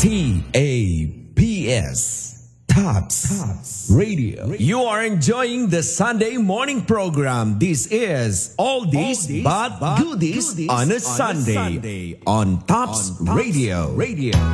TAPS. Tops Radio. You are enjoying the Sunday morning program. This is All This But Goodies on a Sunday on Tops Radio.